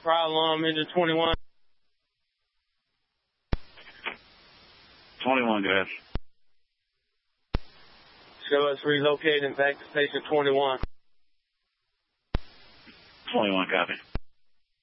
problem on engine 21. 21, go ahead. Show us relocating back to station 21. 21, copy.